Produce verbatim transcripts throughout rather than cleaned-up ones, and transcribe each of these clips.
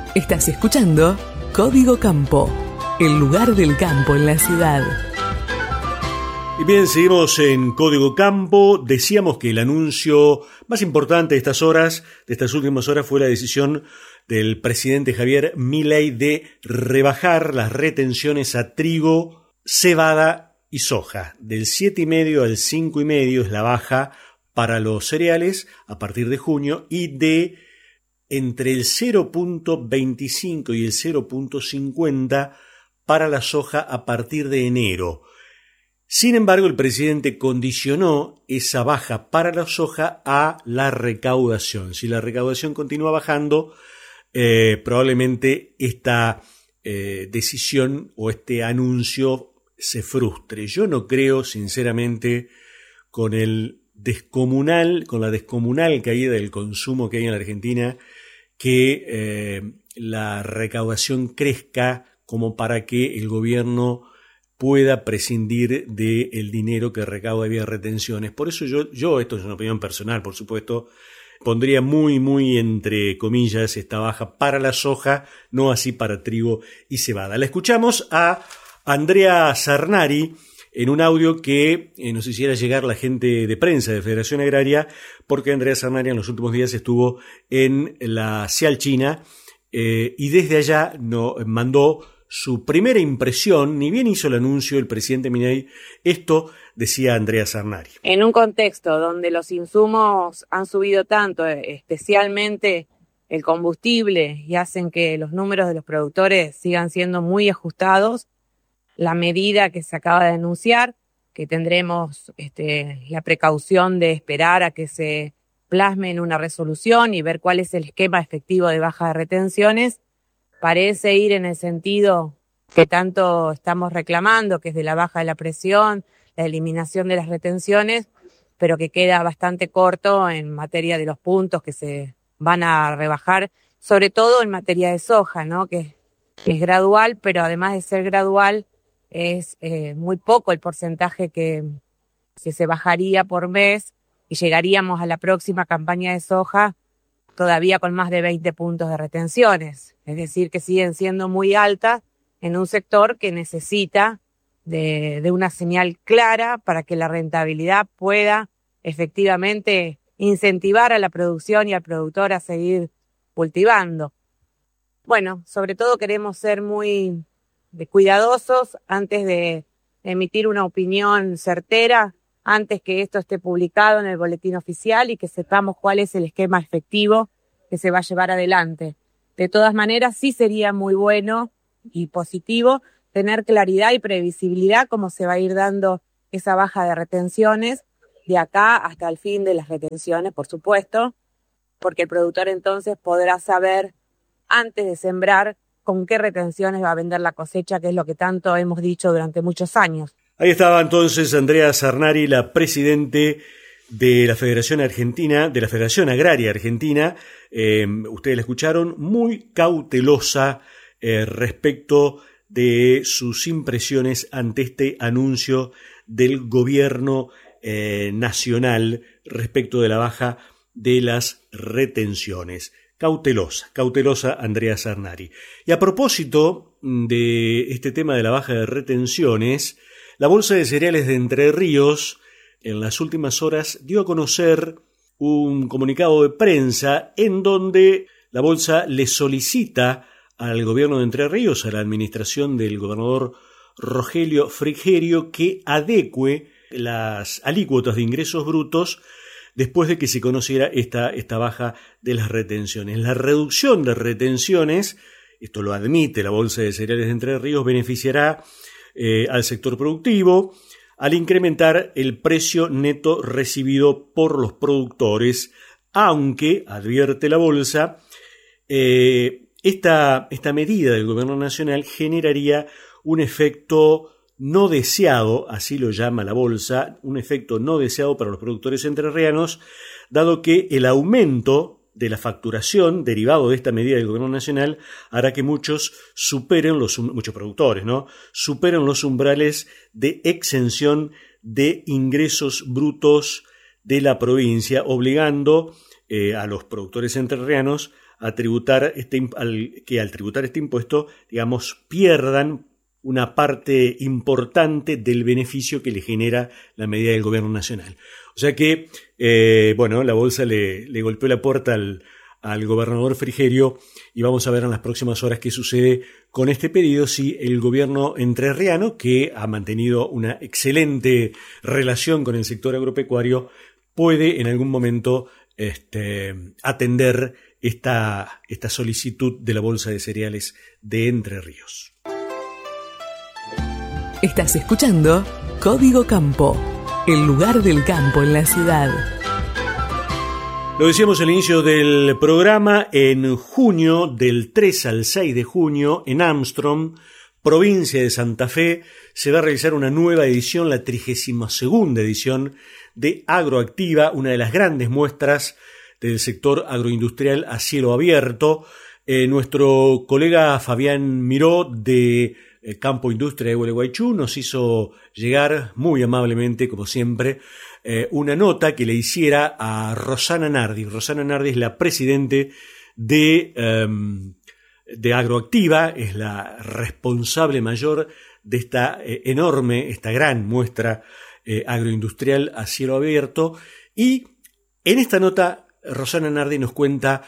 Estás escuchando Código Campo, el lugar del campo en la ciudad. Y bien, seguimos en Código Campo. Decíamos que el anuncio más importante de estas horas, de estas últimas horas, fue la decisión del presidente Javier Milei de rebajar las retenciones a trigo, cebada y soja. Del siete coma cinco al cinco coma cinco es la baja para los cereales a partir de junio, y de entre el cero punto veinticinco y el cero punto cincuenta para la soja a partir de enero. Sin embargo, el presidente condicionó esa baja para la soja a la recaudación. Si la recaudación continúa bajando, eh, probablemente esta eh, decisión o este anuncio se frustre. Yo no creo, sinceramente, con el descomunal, con la descomunal caída del consumo que hay en la Argentina, que eh, la recaudación crezca como para que el gobierno pueda prescindir del dinero que recauda vía retenciones. Por eso yo, yo, esto es una opinión personal, por supuesto, pondría muy, muy entre comillas esta baja para la soja, no así para trigo y cebada. La escuchamos a Andrea Zarnari en un audio que eh, nos hiciera llegar la gente de prensa de Federación Agraria, porque Andrea Zarnari en los últimos días estuvo en la Cialchina eh, y desde allá nos mandó su primera impresión. Ni bien hizo el anuncio el presidente Milei, esto decía Andrea Zarnari. En un contexto donde los insumos han subido tanto, especialmente el combustible, y hacen que los números de los productores sigan siendo muy ajustados, la medida que se acaba de anunciar, que tendremos este, la precaución de esperar a que se plasme en una resolución y ver cuál es el esquema efectivo de baja de retenciones, parece ir en el sentido que tanto estamos reclamando, que es de la baja de la presión, la eliminación de las retenciones, pero que queda bastante corto en materia de los puntos que se van a rebajar, sobre todo en materia de soja, ¿no? Que, que es gradual, pero además de ser gradual, es eh, muy poco el porcentaje que, que se bajaría por mes, y llegaríamos a la próxima campaña de soja todavía con más de veinte puntos de retenciones. Es decir, que siguen siendo muy altas en un sector que necesita de, de una señal clara para que la rentabilidad pueda efectivamente incentivar a la producción y al productor a seguir cultivando. Bueno, sobre todo queremos ser muy de cuidadosos antes de emitir una opinión certera, antes que esto esté publicado en el boletín oficial y que sepamos cuál es el esquema efectivo que se va a llevar adelante. De todas maneras, sí sería muy bueno y positivo tener claridad y previsibilidad cómo se va a ir dando esa baja de retenciones de acá hasta el fin de las retenciones, por supuesto, porque el productor entonces podrá saber antes de sembrar con qué retenciones va a vender la cosecha, que es lo que tanto hemos dicho durante muchos años. Ahí estaba entonces Andrea Zarnari, la presidente de la Federación Argentina, de la Federación Agraria Argentina. Eh, ustedes la escucharon, muy cautelosa eh, respecto de sus impresiones ante este anuncio del gobierno eh, nacional respecto de la baja de las retenciones. Cautelosa, cautelosa Andrea Zarnari. Y a propósito de este tema de la baja de retenciones, la Bolsa de Cereales de Entre Ríos en las últimas horas dio a conocer un comunicado de prensa en donde la bolsa le solicita al gobierno de Entre Ríos, a la administración del gobernador Rogelio Frigerio, que adecue las alícuotas de ingresos brutos después de que se conociera esta, esta baja de las retenciones. La reducción de retenciones, esto lo admite la Bolsa de Cereales de Entre Ríos, beneficiará eh, al sector productivo al incrementar el precio neto recibido por los productores, aunque, advierte la bolsa, eh, esta, esta medida del gobierno nacional generaría un efecto no deseado, así lo llama la bolsa, un efecto no deseado para los productores entrerrianos, dado que el aumento de la facturación derivado de esta medida del gobierno nacional hará que muchos superen los muchos productores, ¿no? superen los umbrales de exención de ingresos brutos de la provincia, obligando eh, a los productores entrerrianos a tributar este, al, que al tributar este impuesto, digamos, pierdan una parte importante del beneficio que le genera la medida del gobierno nacional. O sea que, eh, bueno, la bolsa le, le golpeó la puerta al, al gobernador Frigerio y vamos a ver en las próximas horas qué sucede con este pedido, si el gobierno entrerriano, que ha mantenido una excelente relación con el sector agropecuario, puede en algún momento este, atender esta, esta solicitud de la Bolsa de Cereales de Entre Ríos. Estás escuchando Código Campo, el lugar del campo en la ciudad. Lo decíamos al inicio del programa, en junio, del tres al seis de junio, en Armstrong, provincia de Santa Fe, se va a realizar una nueva edición, la trigésima segunda edición de Agroactiva, una de las grandes muestras del sector agroindustrial a cielo abierto. Eh, nuestro colega Fabián Miró de eh, Campo Industria de Gualeguaychú nos hizo llegar muy amablemente, como siempre, eh, una nota que le hiciera a Rosana Nardi. Rosana Nardi es la presidente de, um, de Agroactiva, es la responsable mayor de esta eh, enorme, esta gran muestra eh, agroindustrial a cielo abierto. Y en esta nota, Rosana Nardi nos cuenta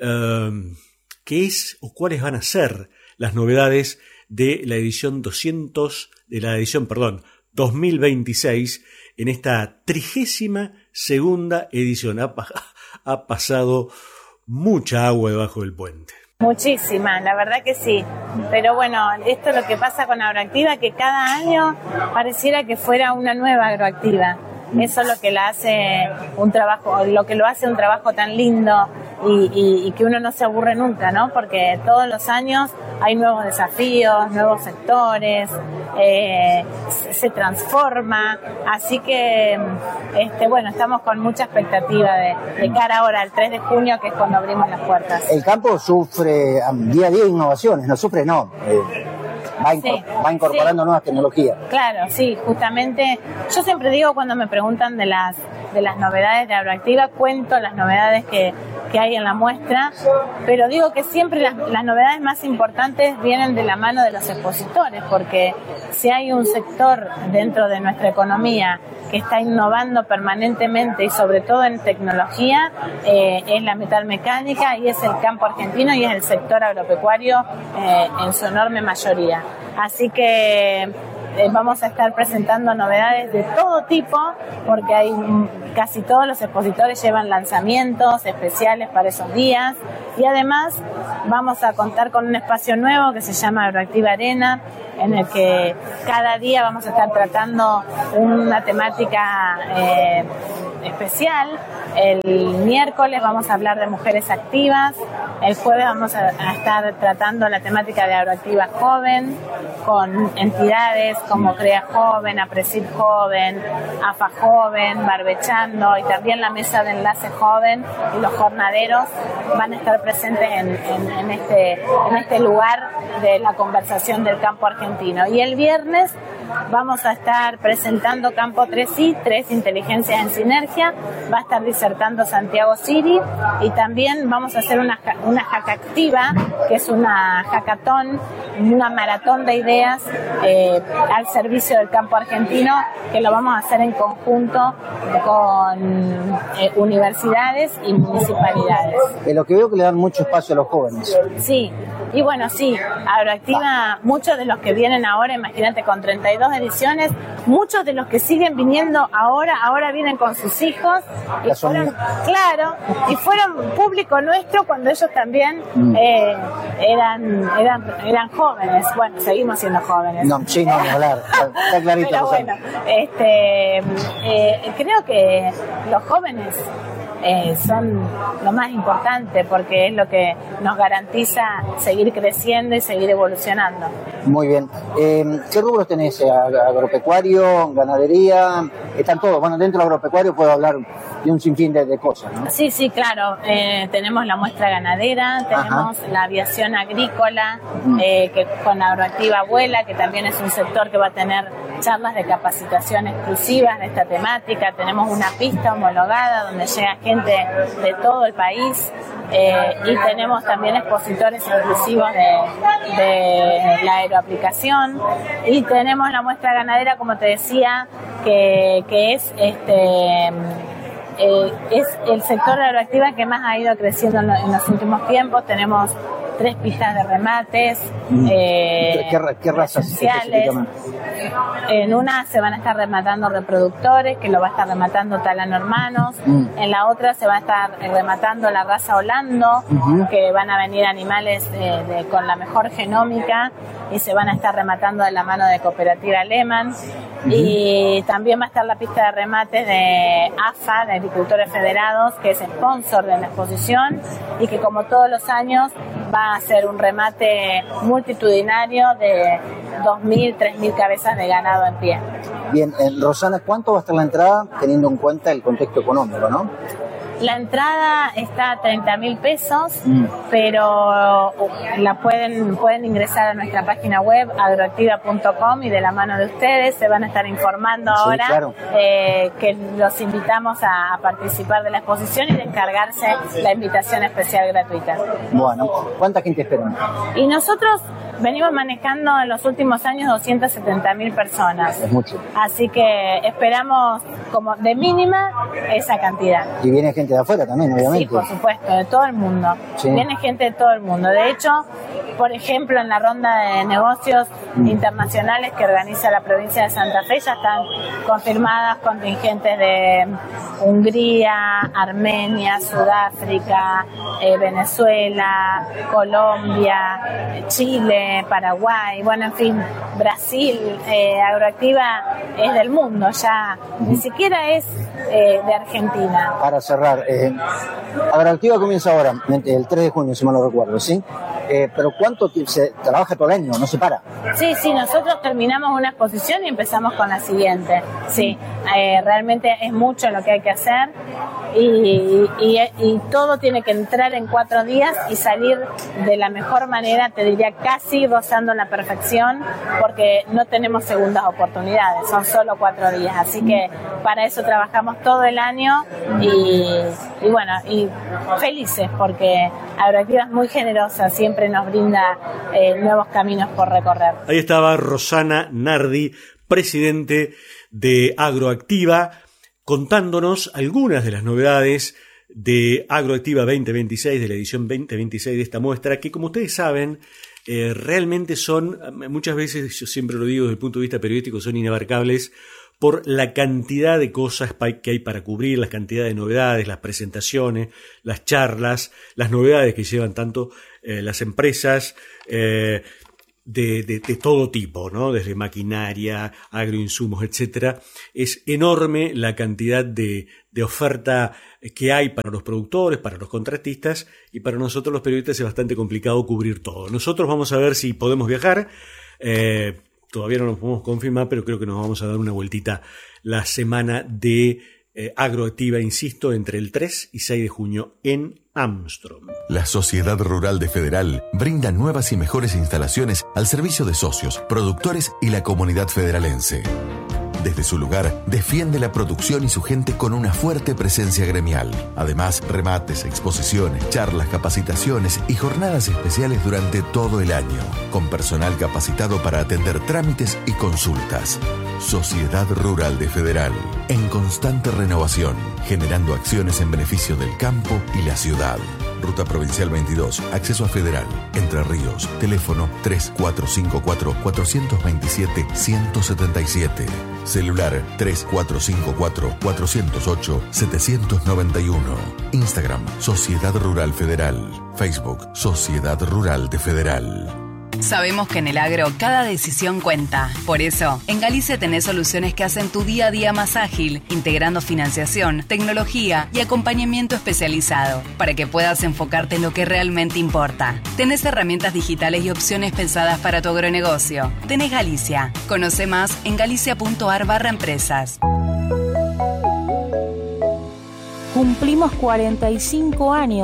um, qué es o cuáles van a ser las novedades de la edición doscientos, de la edición, perdón, dos mil veintiséis, en esta trigésima segunda edición. Ha, ha pasado mucha agua debajo del puente. Muchísima, la verdad que sí. Pero bueno, esto es lo que pasa con Agroactiva, que cada año pareciera que fuera una nueva Agroactiva. Eso es lo que la hace un trabajo, lo que lo hace un trabajo tan lindo y, y, y que uno no se aburre nunca, ¿no? Porque todos los años hay nuevos desafíos, nuevos sectores, eh, se transforma, así que este, bueno, estamos con mucha expectativa de, de cara ahora al tres de junio, que es cuando abrimos las puertas. El campo sufre día a día innovaciones, no sufre, no. Eh. Va, incor- sí, va incorporando sí. nuevas tecnologías. Claro, sí, justamente. Yo siempre digo, cuando me preguntan de las de las novedades de Agroactiva, cuento las novedades que, que hay en la muestra, pero digo que siempre las, las novedades más importantes vienen de la mano de los expositores, porque si hay un sector dentro de nuestra economía que está innovando permanentemente y sobre todo en tecnología, eh, es la metalmecánica y es el campo argentino y es el sector agropecuario eh, en su enorme mayoría. Así que eh, vamos a estar presentando novedades de todo tipo, porque hay casi todos los expositores llevan lanzamientos especiales para esos días, y además vamos a contar con un espacio nuevo que se llama Agroactiva Arena, en el que cada día vamos a estar tratando una temática eh, especial. El miércoles vamos a hablar de mujeres activas, el jueves vamos a, a estar tratando la temática de Agroactiva Joven, con entidades como CREA Joven, APRESID Joven, AFA Joven, Barbechando, y también la Mesa de Enlace Joven, y los jornaderos van a estar presentes en, en, en, este, en este lugar de la conversación del campo argentino. Y el viernes vamos a estar presentando Campo tres I, tres inteligencias en sinergia. Va a estar disertando Santiago Siri, y también vamos a hacer una, una Hackactiva, que es una hackathon, una maratón de ideas eh, al servicio del campo argentino, que lo vamos a hacer en conjunto con eh, universidades y municipalidades. De lo que veo que le dan mucho espacio a los jóvenes. Sí, y bueno, sí, Agroactiva, muchos de los que vienen ahora, imagínate, con treinta y dos ediciones, muchos de los que siguen viniendo ahora, ahora vienen con sus hijos, y fueron, claro, y fueron público nuestro cuando ellos también mm. eh, eran, eran, eran jóvenes. Bueno, seguimos siendo jóvenes. No, sí, no, ni hablar, está clarito. Pero bueno, este, eh, creo que los jóvenes Eh, son lo más importante, porque es lo que nos garantiza seguir creciendo y seguir evolucionando. Muy bien. Eh, ¿Qué rubros tenés? ¿Agropecuario, ganadería? Están todos. Bueno, dentro del agropecuario puedo hablar de un sinfín de, de cosas, ¿no? Sí, sí, claro. Eh, tenemos la muestra ganadera, tenemos Ajá. la aviación agrícola, mm. eh, que con Agroactiva Vuela, que también es un sector que va a tener charlas de capacitación exclusivas de esta temática. Tenemos una pista homologada donde llega gente de todo el país. Eh, y tenemos también expositores exclusivos de, de la aeroaplicación, y tenemos la muestra ganadera, como te decía, que, que es este eh, es el sector de aeroactiva que más ha ido creciendo en, lo, en los últimos tiempos. Tenemos tres pistas de remates. Mm. Eh, ¿Qué, qué razas específicamente? En una se van a estar rematando reproductores, que lo va a estar rematando Talano Hermanos. Mm. En la otra se va a estar rematando la raza Holando, uh-huh. que van a venir animales de, de, con la mejor genómica, y se van a estar rematando de la mano de Cooperativa Lehmann. Uh-huh. Y también va a estar la pista de remates de A F A, de Agricultores Federados, que es sponsor de la exposición, y que como todos los años va a ser un remate multitudinario de dos mil, tres mil cabezas de ganado en pie. Bien, eh, Rosana, ¿cuánto va a estar la entrada teniendo en cuenta el contexto económico, no? La entrada está a treinta mil pesos, mm. pero la pueden, pueden ingresar a nuestra página web agroactiva punto com, y de la mano de ustedes se van a estar informando sí, ahora claro. eh, que los invitamos a, a participar de la exposición y descargarse la invitación especial gratuita. Bueno, ¿cuánta gente esperan? Y nosotros venimos manejando en los últimos años doscientas setenta mil personas. Es mucho. Así que esperamos como de mínima esa cantidad. Y viene gente de afuera también, obviamente. Sí, por supuesto, de todo el mundo. Sí. Viene gente de todo el mundo. De hecho, por ejemplo, en la ronda de negocios mm. internacionales que organiza la provincia de Santa Fe ya están confirmadas contingentes de Hungría, Armenia, Sudáfrica, eh, Venezuela, Colombia, Chile, Paraguay, bueno, en fin, Brasil. eh, Agroactiva es del mundo ya, mm. ni siquiera es eh, de Argentina. Para cerrar, eh, Agroactiva comienza ahora, el tres de junio, si mal no recuerdo, ¿sí? Eh, pero ¿cuánto se trabaja todo el año? ¿No se para? Sí, sí, nosotros terminamos una exposición y empezamos con la siguiente. Sí, eh, realmente es mucho lo que hay que hacer, y, y, y todo tiene que entrar en cuatro días y salir de la mejor manera, te diría casi rozando la perfección, porque no tenemos segundas oportunidades, son solo cuatro días. Así que para eso trabajamos todo el año, y, y bueno, y felices porque Agroactiva es muy generosa, siempre nos brinda eh, nuevos caminos por recorrer. Ahí estaba Rosana Nardi, presidente de Agroactiva, contándonos algunas de las novedades de Agroactiva veinte veintiséis, de la edición veinte veintiséis de esta muestra, que como ustedes saben, eh, realmente son, muchas veces, yo siempre lo digo desde el punto de vista periodístico, son inabarcables por la cantidad de cosas que hay para cubrir, la cantidad de novedades, las presentaciones, las charlas, las novedades que llevan tanto eh, las empresas eh, de, de, de todo tipo, ¿no? Desde maquinaria, agroinsumos, etcétera. Es enorme la cantidad de, de oferta que hay para los productores, para los contratistas, y para nosotros los periodistas es bastante complicado cubrir todo. Nosotros vamos a ver si podemos viajar. Eh, Todavía no nos podemos confirmar, pero creo que nos vamos a dar una vueltita la semana de eh, Agroactiva, insisto, entre el tres y seis de junio en Armstrong. La Sociedad Rural de Federal brinda nuevas y mejores instalaciones al servicio de socios, productores y la comunidad federalense. Desde su lugar, defiende la producción y su gente con una fuerte presencia gremial. Además, remates, exposiciones, charlas, capacitaciones y jornadas especiales durante todo el año, con personal capacitado para atender trámites y consultas. Sociedad Rural de Federal, en constante renovación, generando acciones en beneficio del campo y la ciudad. Ruta Provincial veintidós, acceso a Federal, Entre Ríos, teléfono tres cuatro cinco cuatro, cuatro dos siete, uno cero siete siete, celular tres cuatro cinco cuatro, cuatro cero ocho, siete nueve uno, Instagram, Sociedad Rural Federal, Facebook, Sociedad Rural de Federal. Sabemos que en el agro cada decisión cuenta. Por eso, en Galicia tenés soluciones que hacen tu día a día más ágil, integrando financiación, tecnología y acompañamiento especializado, para que puedas enfocarte en lo que realmente importa. Tenés herramientas digitales y opciones pensadas para tu agronegocio. Tenés Galicia. Conoce más en galicia.ar barra empresas. Cumplimos cuarenta y cinco años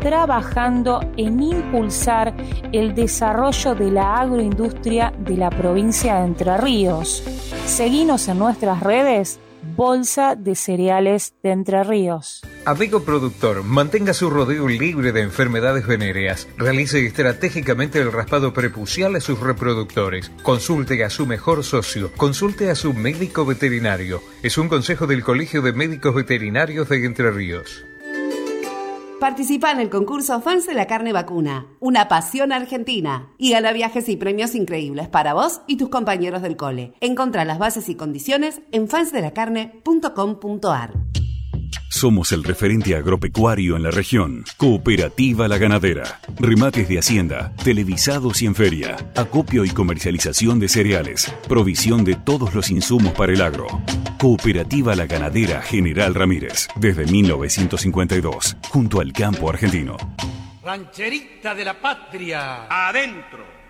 trabajando en impulsar el desarrollo de la agroindustria de la provincia de Entre Ríos. Seguinos en nuestras redes, Bolsa de Cereales de Entre Ríos. Amigo productor, mantenga su rodeo libre de enfermedades venéreas. Realice estratégicamente el raspado prepucial a sus reproductores. Consulte a su mejor socio. Consulte a su médico veterinario. Es un consejo del Colegio de Médicos Veterinarios de Entre Ríos. Participa en el concurso Fans de la Carne Vacuna, una pasión argentina, y gana viajes y premios increíbles para vos y tus compañeros del cole. Encontrá las bases y condiciones en fans de la carne punto com punto a r. Somos el referente agropecuario en la región. Cooperativa La Ganadera. Remates de hacienda, televisados y en feria. Acopio y comercialización de cereales. Provisión de todos los insumos para el agro. Cooperativa La Ganadera General Ramírez. Desde mil novecientos cincuenta y dos. Junto al campo argentino. Rancherita de la patria. Adentro.